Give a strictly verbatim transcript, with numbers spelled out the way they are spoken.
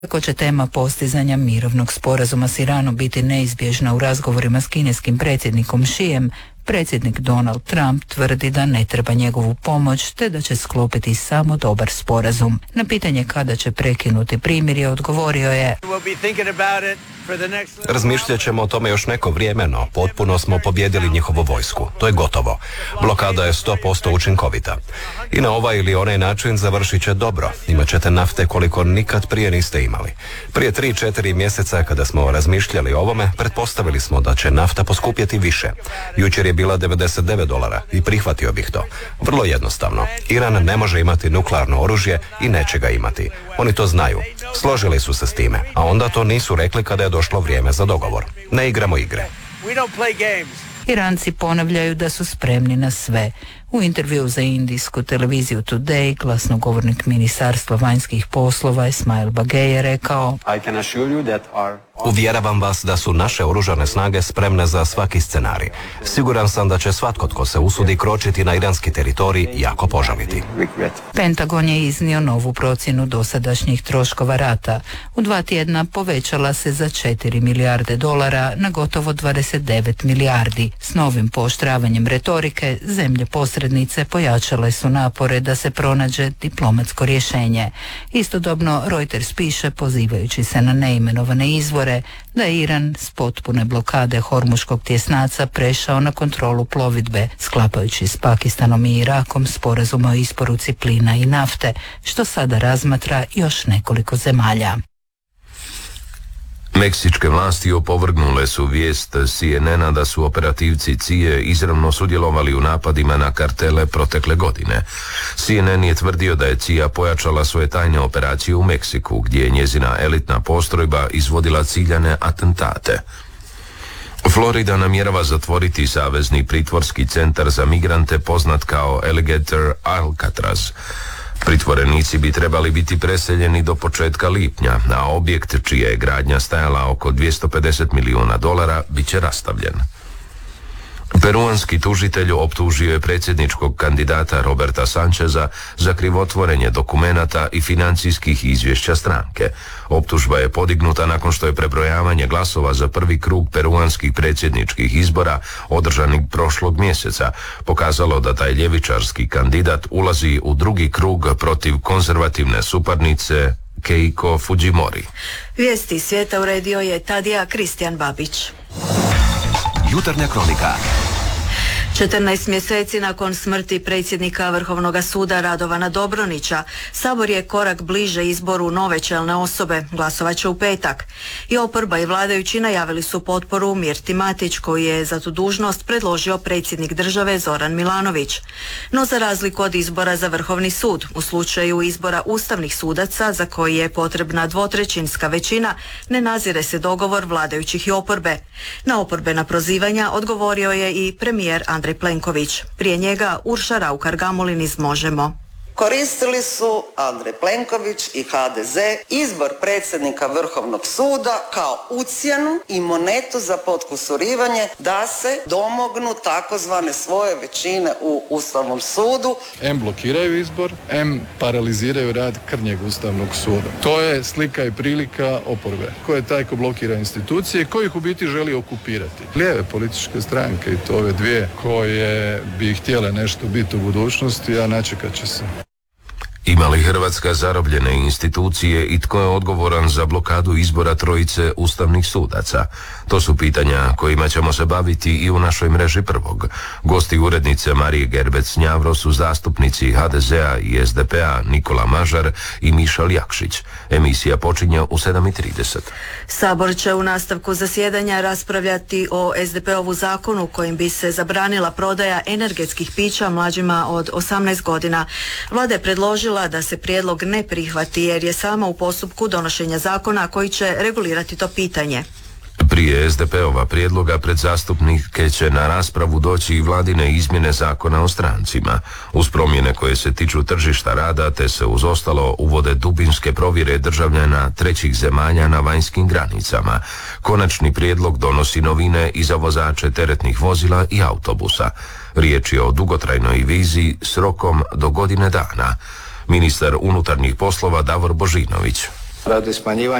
Kako će tema postizanja mirovnog sporazuma s Iranom biti neizbježna u razgovorima s kineskim predsjednikom Xijem, predsjednik Donald Trump tvrdi da ne treba njegovu pomoć te da će sklopiti samo dobar sporazum. Na pitanje kada će prekinuti primirje odgovorio je: Razmišljat ćemo o tome još neko vrijeme, no potpuno smo pobjedili njihovu vojsku. To je gotovo. Blokada je sto posto učinkovita. I na ovaj ili onaj način završit će dobro. Imat ćete nafte koliko nikad prije niste imali. Prije tri četiri mjeseca kada smo razmišljali o ovome, pretpostavili smo da će nafta poskupjeti više. Jučer je bila devedeset devet dolara i prihvatio bih to. Vrlo jednostavno. Iran ne može imati nuklearno oružje i neće ga imati. Oni to znaju. Složili su se s time, a onda to nisu rekli kada je došlo vrijeme za dogovor. Ne igramo igre. Iranci ponavljaju da su spremni na sve. U intervju za indijsku televiziju Today glasnogovornik Ministarstva vanjskih poslova Ismail Bagej je rekao: Uvjeravam vas da su naše oružane snage spremne za svaki scenarij. Siguran sam da će svatko tko se usudi kročiti na iranski teritorij jako požaliti. Pentagon je iznio novu procjenu dosadašnjih troškova rata. U dva tjedna povećala se za četiri milijarde dolara na gotovo dvadeset devet milijardi. S novim pooštravanjem retorike zemlje posrednice pojačale su napore da se pronađe diplomatsko rješenje. Istodobno Reuters piše, pozivajući se na neimenovane izvore, da je Iran s potpune blokade Hormuškog tjesnaca prešao na kontrolu plovidbe, sklapajući s Pakistanom i Irakom sporazum o isporuci plina i nafte, što sada razmatra još nekoliko zemalja. Meksičke vlasti opovrgnule su vijest C N N-a da su operativci C I E izravno sudjelovali u napadima na kartele protekle godine. C N N je tvrdio da je C I A pojačala svoje tajne operacije u Meksiku, gdje je njezina elitna postrojba izvodila ciljane atentate. Florida namjerava zatvoriti savezni pritvorski centar za migrante poznat kao Alligator Alcatraz. Pritvorenici bi trebali biti preseljeni do početka lipnja, a objekt čija je gradnja stajala oko dvjesto pedeset milijuna dolara bit će rastavljen. Peruanski tužitelj optužio je predsjedničkog kandidata Roberta Sancheza za krivotvorenje dokumenata i financijskih izvješća stranke. Optužba je podignuta nakon što je prebrojavanje glasova za prvi krug peruanskih predsjedničkih izbora održanih prošlog mjeseca pokazalo da taj ljevičarski kandidat ulazi u drugi krug protiv konzervativne suparnice Keiko Fujimori. Vijesti svijeta uredio je Tadija Kristijan Babić. Jutarnja kronika. četrnaest mjeseci nakon smrti predsjednika Vrhovnog suda Radovana Dobronića, Sabor je korak bliže izboru nove čelne osobe, glasovat će u petak. I oporba i vladajući najavili su potporu Mirti Matić, koju je za tu dužnost predložio predsjednik države Zoran Milanović. No za razliku od izbora za Vrhovni sud, u slučaju izbora ustavnih sudaca za koji je potrebna dvotrećinska većina, ne nazire se dogovor vladajućih i oporbe. Na oporbena prozivanja odgovorio je i premijer Andrej Plenković. Prije njega Urša Raukar-Gamulin iz Možemo. Koristili su Andrej Plenković i H D Z izbor predsjednika Vrhovnog suda kao ucjenu i monetu za potkusurivanje da se domognu takozvane svoje većine u Ustavnom sudu. Em blokiraju izbor, em paraliziraju rad krnjeg Ustavnog suda. To je slika i prilika oporbe. Ko je taj ko blokira institucije, ko ih u biti želi okupirati? Lijeve političke stranke, i to ove dvije koje bi htjele nešto biti u budućnosti, a načekat će se. Ima li Hrvatska zarobljene institucije i tko je odgovoran za blokadu izbora trojice ustavnih sudaca? To su pitanja kojima ćemo se baviti i u našoj mreži Prvog. Gosti urednice Marije Gerbec-Njavro su zastupnici H D Z-a i S D P-a Nikola Mažar i Mišel Jakšić. Emisija počinje u sedam i trideset. Sabor će u nastavku zasjedanja raspravljati o S D P-ovu zakonu kojim bi se zabranila prodaja energetskih pića mlađima od osamnaest godina. Vlada je predložila da se prijedlog ne prihvati jer je sama u postupku donošenja zakona koji će regulirati to pitanje. Prije S D P-ova prijedloga pred zastupnike će na raspravu doći i vladine izmjene zakona o strancima. Uz promjene koje se tiču tržišta rada te se uz ostalo uvode dubinske provjere državljana trećih zemalja na vanjskim granicama. Konačni prijedlog donosi novine i za vozače teretnih vozila i autobusa. Riječ je o dugotrajnoj viziji s rokom do godine dana. Ministar unutarnjih poslova Davor Božinović. Radi smanjivanja